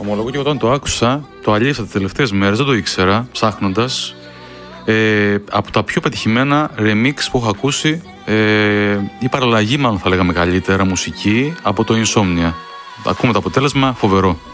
ομολογώ και όταν το άκουσα, το αλήθεια τις τελευταίες μέρες, δεν το ήξερα, ψάχνοντας, από τα πιο πετυχημένα remix που έχω ακούσει, η παραλλαγή μάλλον θα λέγαμε καλύτερα, μουσική, από το Insomnia. Ακούμε το αποτέλεσμα, φοβερό.